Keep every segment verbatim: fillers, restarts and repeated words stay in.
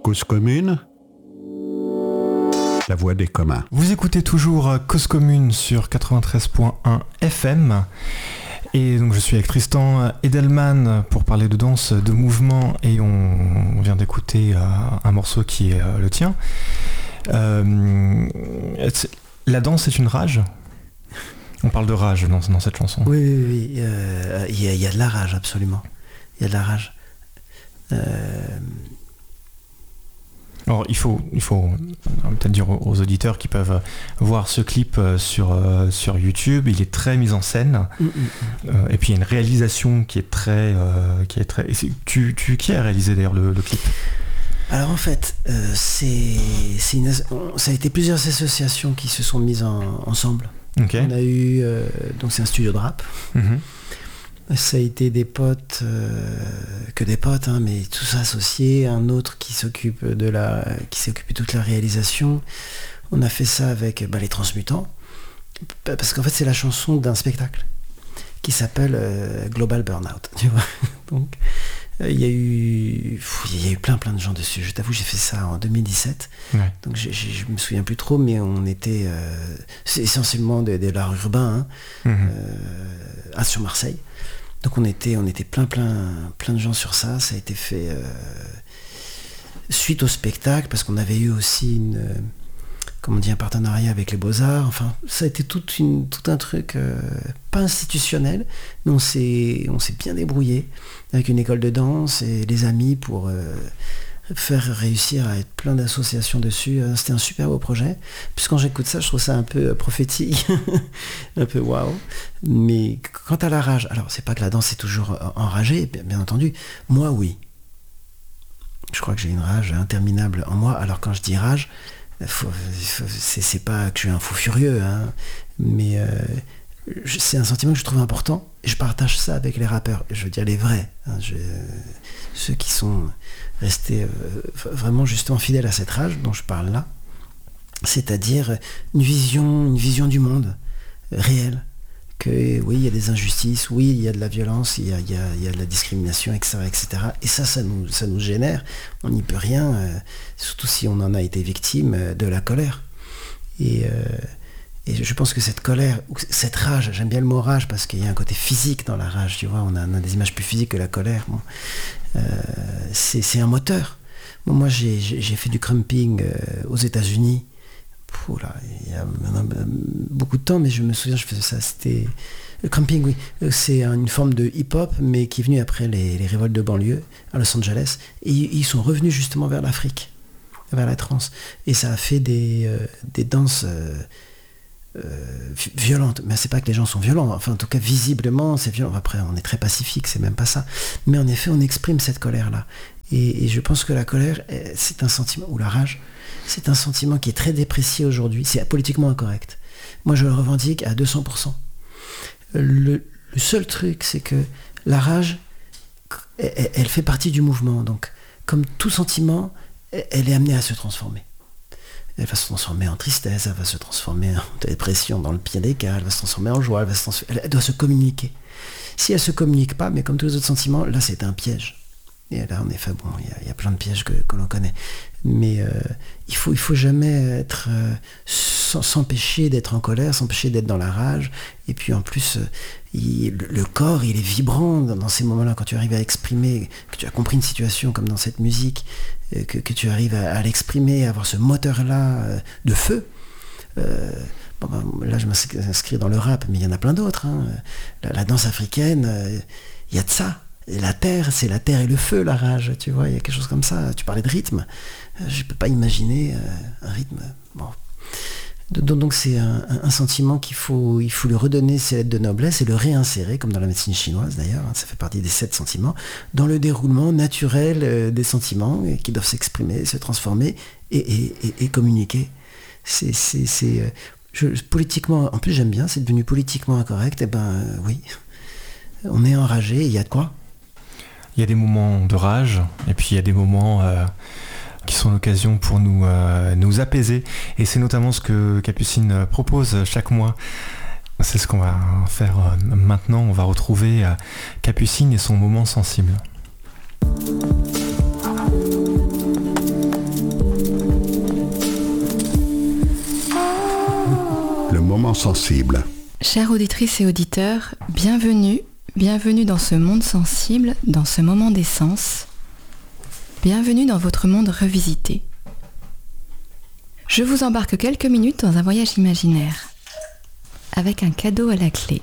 Cause commune, la voix des communs. Vous écoutez toujours Cause commune sur quatre-vingt-treize point un F M. Et donc je suis avec Tristan Edelman pour parler de danse, de mouvement, et on vient d'écouter euh, un morceau qui est euh, le tien. Euh, la danse est une rage ? On parle de rage dans, dans cette chanson. Oui, oui, oui. Il euh, y, y a de la rage, absolument. Il y a de la rage. Euh... Alors il faut, il faut peut-être dire aux auditeurs qui peuvent voir ce clip sur, sur YouTube, il est très mis en scène, mmh, mmh. Euh, et puis il y a une réalisation qui est très... Euh, qui est très tu, tu, qui a réalisé d'ailleurs le, le clip ? Alors en fait, euh, c'est, c'est une, ça a été plusieurs associations qui se sont mises en, ensemble. Okay. On a eu... Euh, donc c'est un studio de rap. Mmh. Ça a été des potes, euh, que des potes, hein, mais tous associés, un autre qui s'occupe de la, qui s'occupe de toute la réalisation. On a fait ça avec bah, les Transmutants, parce qu'en fait c'est la chanson d'un spectacle qui s'appelle euh, Global Burnout, tu vois. Donc il euh, y a eu, il y a eu plein plein de gens dessus. Je t'avoue, j'ai fait ça en deux mille dix-sept, ouais. Donc j'ai, j'ai, je me souviens plus trop, mais on était, euh, c'est essentiellement de, de l'art urbain, hein, mm-hmm. euh, à sur Marseille. Donc on était, on était plein, plein, plein de gens sur ça. Ça a été fait euh, suite au spectacle, parce qu'on avait eu aussi une, euh, comment on dit, un partenariat avec les Beaux-Arts. Enfin, ça a été tout, une, tout un truc euh, pas institutionnel, mais on s'est, on s'est bien débrouillé avec une école de danse et les amis pour euh, faire réussir à être plein d'associations dessus. C'était un super beau projet. Puis quand j'écoute ça, je trouve ça un peu prophétique, un peu waouh. Mais quant à la rage, alors c'est pas que la danse est toujours enragée, bien entendu. Moi, oui. Je crois que j'ai une rage interminable en moi. Alors quand je dis rage, faut, faut, c'est, c'est pas que je suis un fou furieux, hein, mais euh, je, c'est un sentiment que je trouve important. Et je partage ça avec les rappeurs. Je veux dire les vrais, hein, je, ceux qui sont restés euh, vraiment justement fidèles à cette rage dont je parle là, c'est-à-dire une vision, une vision du monde euh, réelle, que oui, il y a des injustices, oui, il y a de la violence, il y a, il y a, il y a de la discrimination, et cetera, et cetera. Et ça, ça nous, ça nous génère, on n'y peut rien, euh, surtout si on en a été victime, euh, de la colère. Et, euh, et je pense que cette colère, ou cette rage, j'aime bien le mot rage parce qu'il y a un côté physique dans la rage, tu vois, on a, on a des images plus physiques que la colère. Bon. Euh, c'est, c'est un moteur. Bon, moi, j'ai, j'ai, j'ai fait du crumping euh, aux États-Unis. Pouh, là, il y a beaucoup de temps, mais je me souviens, je faisais ça. C'était le crumping, oui. C'est une forme de hip-hop, mais qui est venu après les, les révoltes de banlieue à Los Angeles. Et ils sont revenus justement vers l'Afrique, vers la trance. Et ça a fait des, euh, des danses. Euh, Euh, violente, mais c'est pas que les gens sont violents, enfin en tout cas visiblement c'est violent, après on est très pacifique, c'est même pas ça, mais en effet on exprime cette colère là, et, et je pense que la colère c'est un sentiment, ou la rage c'est un sentiment qui est très déprécié aujourd'hui, c'est politiquement incorrect, moi je le revendique à deux cents pour cent. Le, le seul truc c'est que la rage elle, elle fait partie du mouvement, donc comme tout sentiment elle est amenée à se transformer. Elle va se transformer en tristesse, elle va se transformer en dépression dans le pire des cas, elle va se transformer en joie, elle, va se transformer, elle doit se communiquer. Si elle ne se communique pas, mais comme tous les autres sentiments, là c'est un piège. Et là en effet, bon, il y, y a plein de pièges que, que l'on connaît. Mais euh, il faut, il faut jamais être, euh, s'empêcher d'être en colère, s'empêcher d'être dans la rage. Et puis en plus, euh, il, le, le corps, il est vibrant dans, dans ces moments-là, quand tu arrives à exprimer, que tu as compris une situation comme dans cette musique, euh, que, que tu arrives à, à l'exprimer, à avoir ce moteur-là euh, de feu. Euh, bon, ben, là, je m'inscris dans le rap, mais il y en a plein d'autres. Hein. La, la danse africaine, il euh, y a de ça. Et la terre, c'est la terre et le feu, la rage, tu vois, il y a quelque chose comme ça. Tu parlais de rythme, je peux pas imaginer euh, un rythme. Bon. Donc, donc c'est un, un sentiment qu'il faut, il faut lui redonner ses lettres de noblesse et le réinsérer, comme dans la médecine chinoise d'ailleurs, hein, ça fait partie des sept sentiments, dans le déroulement naturel euh, des sentiments et qui doivent s'exprimer, se transformer et, et, et, et communiquer. C'est, c'est, c'est euh, je, politiquement, en plus j'aime bien, c'est devenu politiquement incorrect, et ben euh, oui, on est enragé, il y a de quoi. Il y a des moments de rage, et puis il y a des moments euh, qui sont l'occasion pour nous, euh, nous apaiser. Et c'est notamment ce que Capucine propose chaque mois. C'est ce qu'on va faire euh, maintenant. On va retrouver euh, Capucine et son moment sensible. sensible. Chères auditrices et auditeurs, bienvenue, bienvenue dans ce monde sensible, dans ce moment d'essence. Bienvenue dans votre monde revisité. Je vous embarque quelques minutes dans un voyage imaginaire, avec un cadeau à la clé.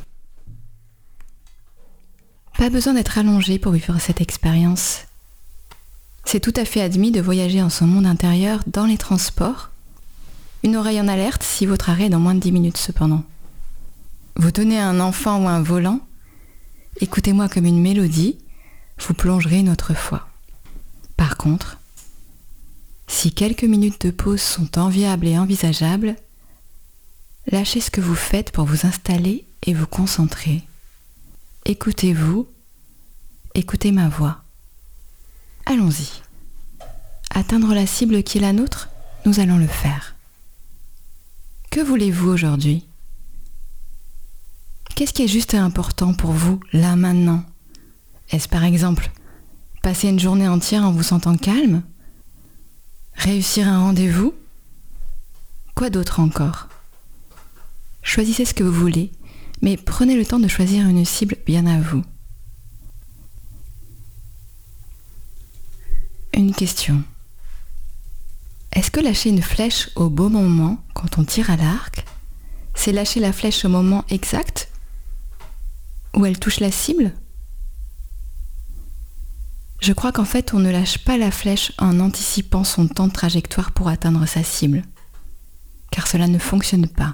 Pas besoin d'être allongé pour vivre cette expérience. C'est tout à fait admis de voyager en son monde intérieur dans les transports. Une oreille en alerte si votre arrêt est dans moins de dix minutes cependant. Vous tenez un enfant ou un volant, écoutez-moi comme une mélodie, vous plongerez une autre fois. Par contre, si quelques minutes de pause sont enviables et envisageables, lâchez ce que vous faites pour vous installer et vous concentrer. Écoutez-vous, écoutez ma voix. Allons-y. Atteindre la cible qui est la nôtre, nous allons le faire. Que voulez-vous aujourd'hui ? Qu'est-ce qui est juste et important pour vous, là, maintenant ? Est-ce par exemple passer une journée entière en vous sentant calme ? Réussir un rendez-vous ? Quoi d'autre encore ? Choisissez ce que vous voulez, mais prenez le temps de choisir une cible bien à vous. Une question. Est-ce que lâcher une flèche au bon moment, quand on tire à l'arc, c'est lâcher la flèche au moment exact où elle touche la cible ? Je crois qu'en fait, on ne lâche pas la flèche en anticipant son temps de trajectoire pour atteindre sa cible, car cela ne fonctionne pas.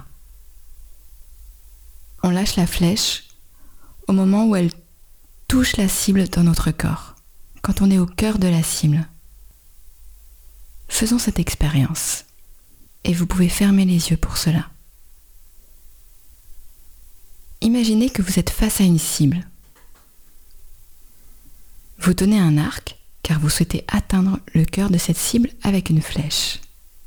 On lâche la flèche au moment où elle touche la cible dans notre corps, quand on est au cœur de la cible. Faisons cette expérience, et vous pouvez fermer les yeux pour cela. Imaginez que vous êtes face à une cible. Vous tenez un arc, car vous souhaitez atteindre le cœur de cette cible avec une flèche.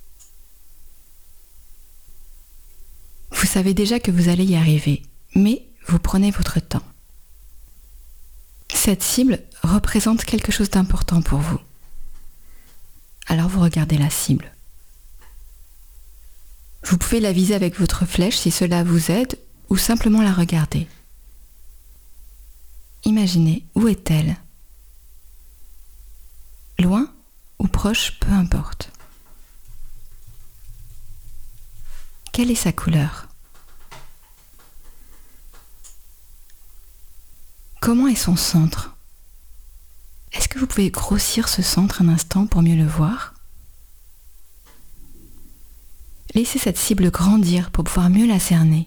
Vous savez déjà que vous allez y arriver, mais vous prenez votre temps. Cette cible représente quelque chose d'important pour vous. Alors vous regardez la cible. Vous pouvez la viser avec votre flèche si cela vous aide ou simplement la regarder. Imaginez, où est-elle ? Loin ou proche, peu importe. Quelle est sa couleur ? Comment est son centre ? Est-ce que vous pouvez grossir ce centre un instant pour mieux le voir ? Laissez cette cible grandir pour pouvoir mieux la cerner.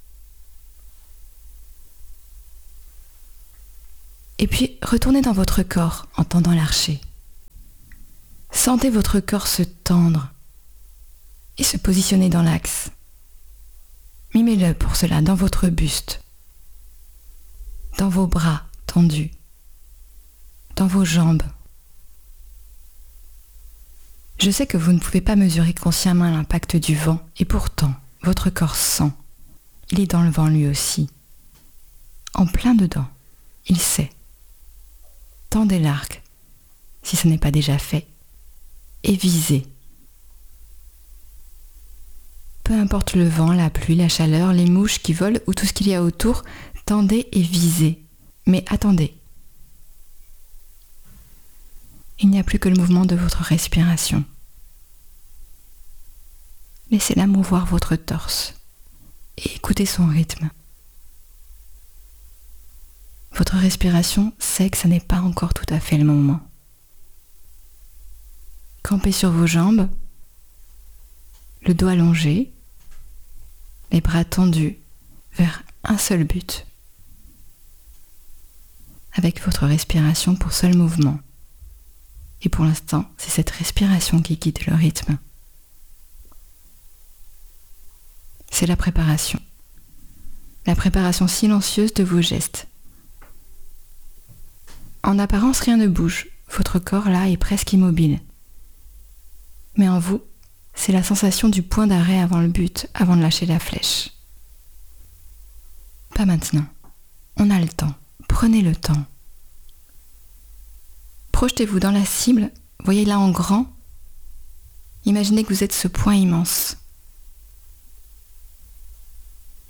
Et puis, retournez dans votre corps en tendant l'archet. Sentez votre corps se tendre et se positionner dans l'axe. Mimez-le pour cela dans votre buste, dans vos bras tendus, dans vos jambes. Je sais que vous ne pouvez pas mesurer consciemment l'impact du vent, et pourtant, votre corps sent. Il est dans le vent lui aussi. En plein dedans, il sait. Tendez l'arc, si ce n'est pas déjà fait, et visez. Peu importe le vent, la pluie, la chaleur, les mouches qui volent ou tout ce qu'il y a autour, tendez et visez. Mais attendez. Il n'y a plus que le mouvement de votre respiration. Laissez-la mouvoir votre torse et écoutez son rythme. Votre respiration sait que ce n'est pas encore tout à fait le moment. Campez sur vos jambes, le dos allongé, les bras tendus vers un seul but, avec votre respiration pour seul mouvement. Et pour l'instant, c'est cette respiration qui guide le rythme. C'est la préparation. La préparation silencieuse de vos gestes. En apparence, rien ne bouge. Votre corps, là, est presque immobile. Mais en vous, c'est la sensation du point d'arrêt avant le but, avant de lâcher la flèche. Pas maintenant. On a le temps. Prenez le temps. Projetez-vous dans la cible, voyez-la en grand. Imaginez que vous êtes ce point immense.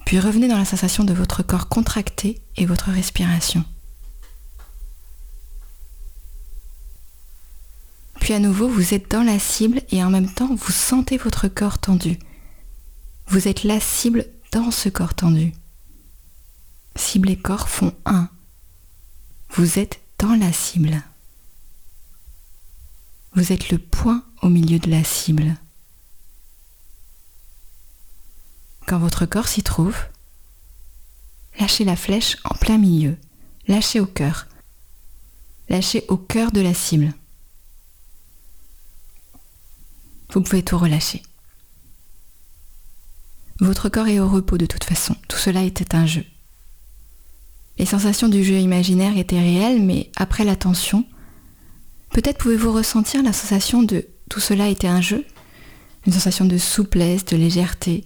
Puis revenez dans la sensation de votre corps contracté et votre respiration. Puis à nouveau, vous êtes dans la cible et en même temps, vous sentez votre corps tendu. Vous êtes la cible dans ce corps tendu. Cible et corps font un. Vous êtes dans la cible. Vous êtes le point au milieu de la cible. Quand votre corps s'y trouve, lâchez la flèche en plein milieu. Lâchez au cœur. Lâchez au cœur de la cible. Vous pouvez tout relâcher. Votre corps est au repos de toute façon. Tout cela était un jeu. Les sensations du jeu imaginaire étaient réelles, mais après la tension, peut-être pouvez-vous ressentir la sensation de tout cela était un jeu, une sensation de souplesse, de légèreté.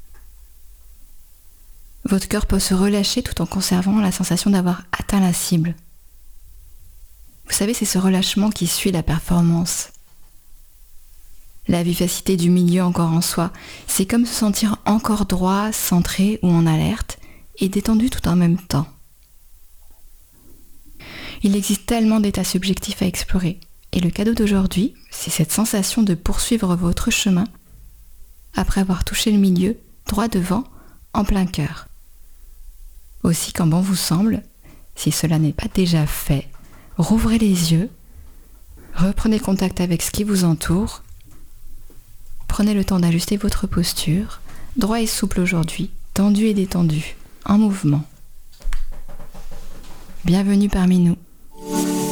Votre cœur peut se relâcher tout en conservant la sensation d'avoir atteint la cible. Vous savez, c'est ce relâchement qui suit la performance. La vivacité du milieu encore en soi, c'est comme se sentir encore droit, centré ou en alerte et détendu tout en même temps. Il existe tellement d'états subjectifs à explorer et le cadeau d'aujourd'hui, c'est cette sensation de poursuivre votre chemin après avoir touché le milieu, droit devant, en plein cœur. Aussi, quand bon vous semble, si cela n'est pas déjà fait, rouvrez les yeux, reprenez contact avec ce qui vous entoure. Prenez le temps d'ajuster votre posture, droit et souple aujourd'hui, tendu et détendu, en mouvement. Bienvenue parmi nous.